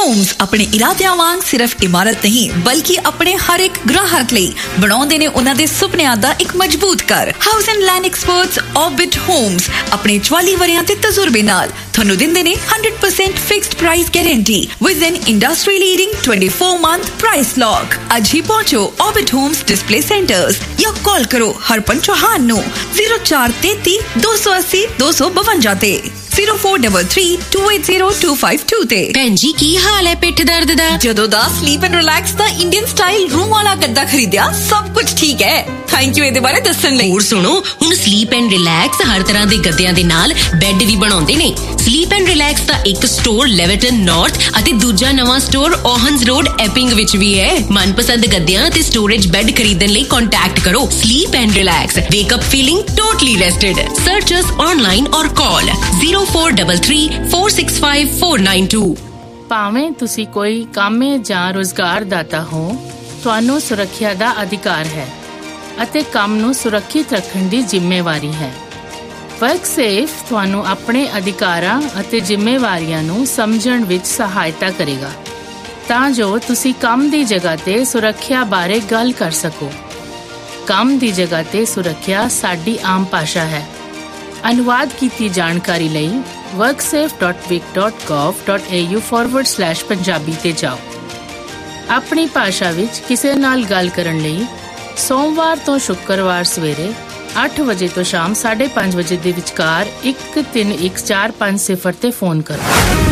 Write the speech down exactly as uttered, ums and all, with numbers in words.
Homes ਆਪਣੇ ਇਰਾਦਿਆਂ ਵਾਂਗ ਸਿਰਫ ਇਮਾਰਤ ਨਹੀਂ ਬਲਕਿ ਆਪਣੇ ਹਰ ਇੱਕ ਗ੍ਰਾਹਕ ਲਈ ਬਣਾਉਂਦੇ ਨੇ ਉਹਨਾਂ ਦੇ ਸੁਪਨਿਆਂ ਦਾ ਇੱਕ ਮਜ਼ਬੂਤ ਘਰ। House and land experts orbit homes ਆਪਣੇ ਚੁਆਲੀ ਵਰਿਆਂ ਦੇ ਤਜਰਬੇ ਨਾਲ ਤੁਹਾਨੂੰ ਦਿੰਦੇ ਨੇ one hundred percent fixed price guarantee with N industry leading twenty-four month price lock. ਅੱਜ ਹੀ ਪਹੁੰਚੋ ਆਰਬਿਟ ਹੋਮਸ ਡਿਸਪਲੇ ਸੈਂਟਰਸ ਜਾਂ ਕਾਲ ਕਰੋ ਹਰਪਨ ਚੌਹਾਨ ਨੂੰ zero four three three two eight zero two two five ਤੇ zero four three three two eight zero two five two ਤੇ। ਭੈਣ ਜੀ ਕੀ ਹਾਲ ਹੈ ਪਿੱਠ ਦਰਦ ਦਾ? ਜਦੋਂ ਦਾ sleep and relax the Indian style room ਵਾਲਾ ਗੱਦਾ ਖਰੀਦਿਆ ਸਭ ਕੁਝ ਠੀਕ ਹੈ। ਥੈਂਕ ਯੂ ਇਹਦੇ ਬਾਰੇ ਦੱਸਣ ਲਈ। ਹੋਰ ਸੁਣੋ, ਹੁਣ ਸਲੀਪ ਐਂਡ ਰਿਲੈਕਸ ਹਰ ਤਰ੍ਹਾਂ ਦੇ ਗੱਦਿਆਂ ਦੇ ਨਾਲ ਬੈੱਡ ਵੀ ਬਣਾਉਂਦੇ ਨੇ। ਸਲੀਪ ਐਂਡ ਰਿਲੈਕਸ ਦਾ ਇੱਕ ਸਟੋਰ ਲੈਵਰਟਨ ਨਾਰਥ ਅਤੇ ਦੂਜਾ ਨਵਾਂ ਸਟੋਰ ਓਹਨਸ ਰੋਡ ਐਪਿੰਗ ਵਿੱਚ ਵੀ ਹੈ। ਮਨਪਸੰਦ ਗੱਦਿਆਂ ਅਤੇ ਸਟੋਰੇਜ ਬੈੱਡ ਖਰੀਦਣ ਲਈ ਕੰਟੈਕਟ ਕਰੋ sleep and relax. ਵੇਕ up feeling totally ਰੈਸਟਡ। Search us online ਔਰ ਕਾਲ zero four three three four six five four nine two। ਭਾਵੇਂ ਤੁਸੀਂ ਕੋਈ ਕਾਮੇ ਜਾਂ ਰੁਜ਼ਗਾਰ ਦਾਤਾ ਹੋ, ਤੁਹਾਨੂੰ ਸੁਰੱਖਿਆ ਦਾ ਅਧਿਕਾਰ ਹੈ ਅਤੇ ਕੰਮ ਨੂੰ ਸੁਰੱਖਿਅਤ ਰੱਖਣ ਦੀ ਜ਼ਿੰਮੇਵਾਰੀ ਹੈ। ਵਰਕਸੇਫ ਤੁਹਾਨੂੰ ਆਪਣੇ ਅਧਿਕਾਰਾਂ ਅਤੇ ਜ਼ਿੰਮੇਵਾਰੀਆਂ ਨੂੰ ਸਮਝਣ ਵਿੱਚ ਸਹਾਇਤਾ ਕਰੇਗਾ ਤਾਂ ਜੋ ਤੁਸੀਂ ਕੰਮ ਦੀ ਜਗ੍ਹਾ ਤੇ ਸੁਰੱਖਿਆ ਬਾਰੇ ਗੱਲ ਕਰ ਸਕੋ। ਕੰਮ ਦੀ ਜਗ੍ਹਾ ਤੇ ਸੁਰੱਖਿਆ ਸਾਡੀ ਆਮ ਭਾਸ਼ਾ ਹੈ। ਅਨੁਵਾਦ ਕੀਤੀ ਜਾਣਕਾਰੀ ਲਈ worksafe dot vic dot gov dot a u forward slash Punjabi ਤੇ ਜਾਓ। ਆਪਣੀ ਭਾਸ਼ਾ ਵਿੱਚ ਕਿਸੇ ਨਾਲ ਗੱਲ ਕਰਨ ਲਈ ਸੋਮਵਾਰ ਤੋਂ ਸ਼ੁੱਕਰਵਾਰ ਸਵੇਰੇ ਅੱਠ ਵਜੇ ਤੋਂ ਸ਼ਾਮ ਸਾਢੇ ਪੰਜ ਵਜੇ ਦੇ ਵਿਚਕਾਰ ਇੱਕ ਤਿੰਨ ਇੱਕ ਚਾਰ ਪੰਜ ਸਿਫਰ ਤੇ ਫੋਨ ਕਰੋ।